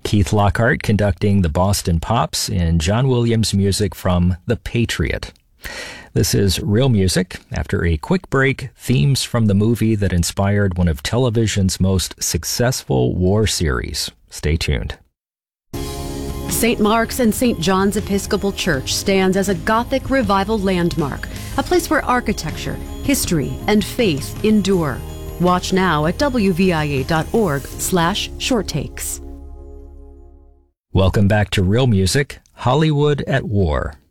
Keith Lockhart conducting the Boston Pops in John Williams music from The Patriot. This is Real Music. After a quick break, themes from the movie that inspired one of television's most successful war series. Stay tuned. St. Mark's and St. John's Episcopal Church stands as a Gothic revival landmark, a place where architecture, history, and faith endure. Watch now at wvia.org/shorttakes. Welcome back to Real Music, Hollywood at War.